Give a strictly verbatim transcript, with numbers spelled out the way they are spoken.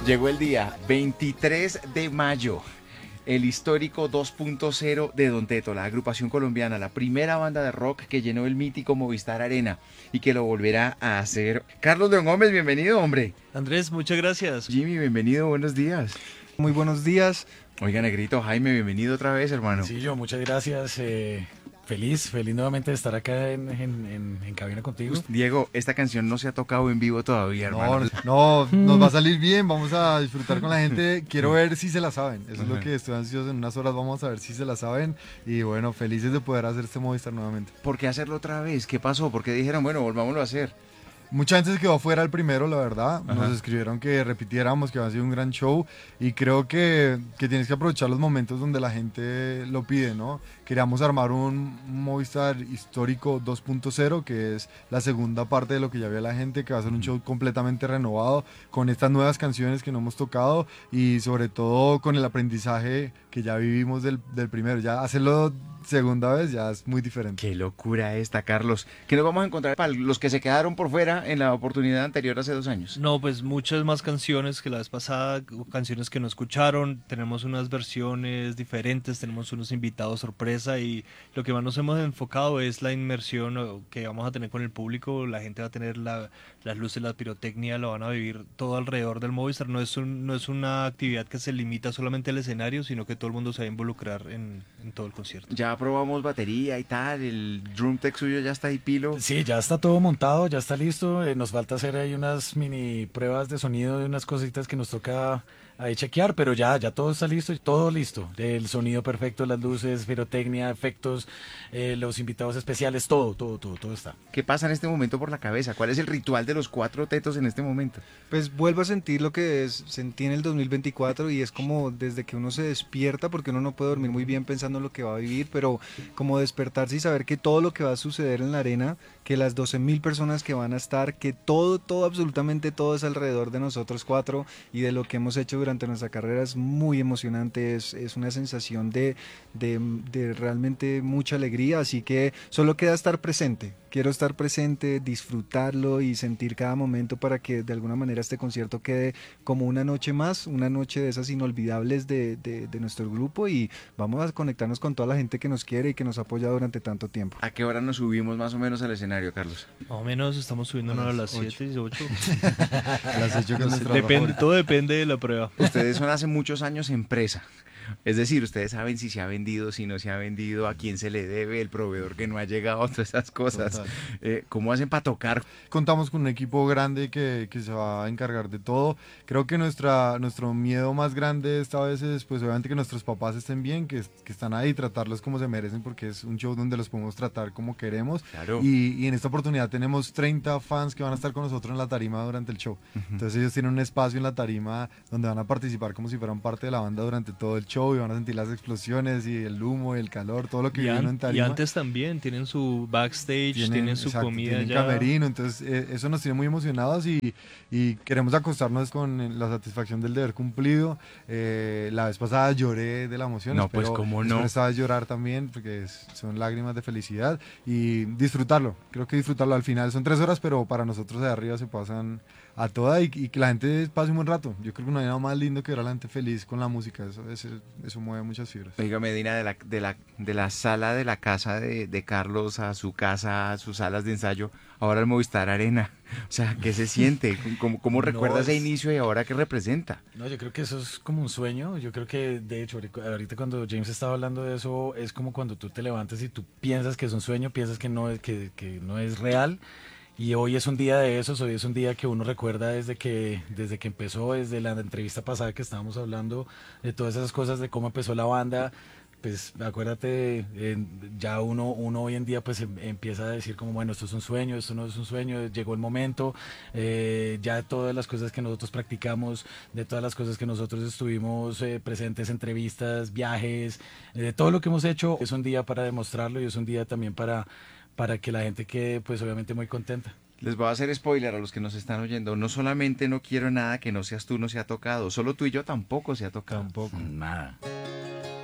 Llegó el día veintitrés de mayo, el histórico dos punto cero de Don Teto, la agrupación colombiana, la primera banda de rock que llenó el mítico Movistar Arena y que lo volverá a hacer. Carlos León Gómez, bienvenido, hombre. Andrés, muchas gracias. Jimmy, bienvenido, buenos días. Muy buenos días. Oiga, negrito, Jaime, bienvenido otra vez, hermano. Sí, yo, muchas gracias. Eh, feliz, feliz nuevamente de estar acá en, en, en, en cabina contigo. Diego, esta canción no se ha tocado en vivo todavía, hermano. No, no, nos va a salir bien, vamos a disfrutar con la gente. Quiero ver si se la saben. Eso es lo que estoy ansioso. En unas horas vamos a ver si se la saben. Y bueno, felices de poder hacer este Movistar nuevamente. ¿Por qué hacerlo otra vez? ¿Qué pasó? ¿Por qué dijeron, bueno, volvámoslo a hacer? Mucha gente se quedó fuera el primero, la verdad. Ajá. Nos escribieron que repitiéramos, que había sido un gran show. Y creo que, que tienes que aprovechar los momentos donde la gente lo pide, ¿no? Queríamos armar un Movistar histórico dos punto cero, que es la segunda parte de lo que ya ve la gente, que va a ser un show completamente renovado, con estas nuevas canciones que no hemos tocado y sobre todo con el aprendizaje que ya vivimos del, del primero. Ya hacerlo segunda vez ya es muy diferente. Qué locura esta, Carlos. ¿Qué nos vamos a encontrar para los que se quedaron por fuera en la oportunidad anterior hace dos años? No, pues muchas más canciones que la vez pasada, canciones que no escucharon, tenemos unas versiones diferentes, tenemos unos invitados sorpresa y lo que más nos hemos enfocado es la inmersión que vamos a tener con el público. La gente va a tener la, las luces, la pirotecnia, lo van a vivir todo alrededor del Movistar. No es, un, no es una actividad que se limita solamente al escenario, sino que todo el mundo se va a involucrar en, en todo el concierto. Ya probamos batería y tal, el drum tech suyo ya está ahí pilo. Sí, ya está todo montado, ya está listo. Eh, nos falta hacer ahí unas mini pruebas de sonido y unas cositas que nos toca ahí chequear, pero ya, ya todo está listo, todo listo. El sonido perfecto, las luces, pirotecnia, efectos, eh, los invitados especiales, todo, todo, todo, todo está. ¿Qué pasa en este momento por la cabeza? ¿Cuál es el ritual de los cuatro tetos en este momento? Pues vuelvo a sentir lo que es, sentí en el dos mil veinticuatro y es como desde que uno se despierta, porque uno no puede dormir muy bien pensando en lo que va a vivir, pero como despertarse y saber que todo lo que va a suceder en la arena, que las doce mil personas que van a estar, que todo, todo, absolutamente todo es alrededor de nosotros cuatro y de lo que hemos hecho durante nuestra carrera es muy emocionante, es, es una sensación de, de, de realmente mucha alegría, así que solo queda estar presente. Quiero estar presente, disfrutarlo y sentir cada momento para que de alguna manera este concierto quede como una noche más, una noche de esas inolvidables de, de, de nuestro grupo y vamos a conectarnos con toda la gente que nos quiere y que nos ha apoyado durante tanto tiempo. ¿A qué hora nos subimos más o menos al escenario, Carlos? Más o menos estamos subiéndonos a las siete y ocho. A las ocho que es nuestra Depende, todo depende de la prueba. Ustedes son hace muchos años empresa. Es decir, ustedes saben si se ha vendido, si no se ha vendido, a quién se le debe, el proveedor que no ha llegado, todas esas cosas. Eh, ¿Cómo hacen para tocar? Contamos con un equipo grande que, que se va a encargar de todo. Creo que nuestra, nuestro miedo más grande esta vez es, pues obviamente que nuestros papás estén bien, que, que están ahí, tratarlos como se merecen, porque es un show donde los podemos tratar como queremos. Claro. Y, y en esta oportunidad tenemos treinta fans que van a estar con nosotros en la tarima durante el show. Uh-huh. Entonces ellos tienen un espacio en la tarima donde van a participar como si fueran parte de la banda durante todo el show y van a sentir las explosiones y el humo y el calor, todo lo que viene en tarima. Y antes también tienen su backstage, tienen, tienen su exacto, comida tienen ya. camerino, entonces eh, eso nos tiene muy emocionados y, y queremos acostarnos con la satisfacción del deber cumplido. Eh, la vez pasada lloré de la emoción, no, espero, pues cómo no. esta vez llorar también porque es, son lágrimas de felicidad y disfrutarlo, creo que disfrutarlo al final son tres horas, pero para nosotros de arriba se pasan a toda y, y que la gente pase un buen rato. Yo creo que no hay nada más lindo que ver a la gente feliz con la música, eso, eso, eso mueve muchas fibras. Oiga, Medina, de la, de la, de la sala de la casa de, de Carlos a su casa, a sus salas de ensayo, ahora el Movistar Arena. O sea, ¿qué se siente? ¿Cómo, cómo recuerda no, es... ese inicio y ahora qué representa? No, yo creo que eso es como un sueño. Yo creo que, de hecho, ahorita cuando James estaba hablando de eso, es como cuando tú te levantas y tú piensas que es un sueño, piensas que no es, que, que no es real. Y hoy es un día de esos, hoy es un día que uno recuerda desde que, desde que empezó, desde la entrevista pasada que estábamos hablando de todas esas cosas, de cómo empezó la banda. Pues acuérdate, eh, ya uno, uno hoy en día pues em, empieza a decir como bueno, esto es un sueño, esto no es un sueño, llegó el momento, eh, ya todas las cosas que nosotros practicamos, de todas las cosas que nosotros estuvimos eh, presentes, entrevistas, viajes, eh, de todo lo que hemos hecho, es un día para demostrarlo y es un día también para... para que la gente quede pues obviamente muy contenta. Les voy a hacer spoiler a los que nos están oyendo. No solamente no quiero nada que no seas tú, no se ha tocado. Solo tú y yo tampoco se ha tocado. Tampoco. Nada.